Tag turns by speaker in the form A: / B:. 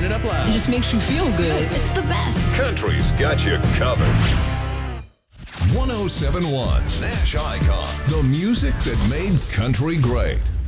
A: it up loud.
B: It just makes you feel good. It's the best.
C: Country's got you covered. 1071 Nash Icon. The music that made country great.